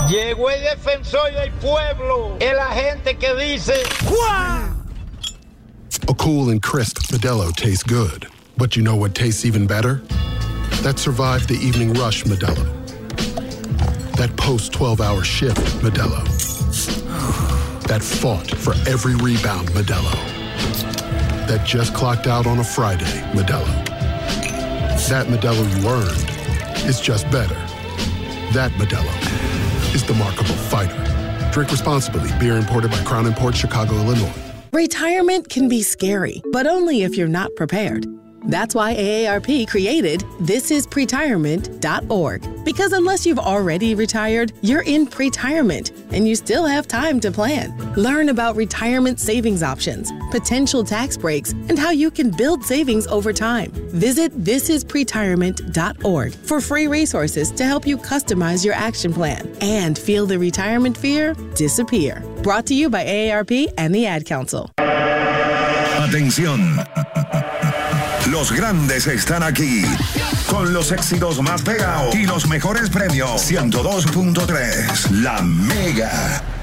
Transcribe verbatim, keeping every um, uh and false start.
Llegó el defensor del pueblo, el agente que dice ¡Juá! A cool and crisp Modelo tastes good. But you know what tastes even better? That survived the evening rush Modelo. That post twelve hour shift Modelo. That fought for every rebound Modelo. That just clocked out on a Friday Modelo. That Modelo you earned is just better. That Modelo is the Markable Fighter. Drink responsibly. Beer imported by Crown Imports, Chicago, Illinois. Retirement can be scary, but only if you're not prepared. That's why A A R P created this is pretirement dot org. Because unless you've already retired, you're in pretirement, and you still have time to plan. Learn about retirement savings options, potential tax breaks, and how you can build savings over time. Visit this is pretirement dot org for free resources to help you customize your action plan and feel the retirement fear disappear. Brought to you by A A R P and the Ad Council. Atención. Los grandes están aquí con los éxitos más pegados y los mejores premios. ciento dos punto tres La Mega.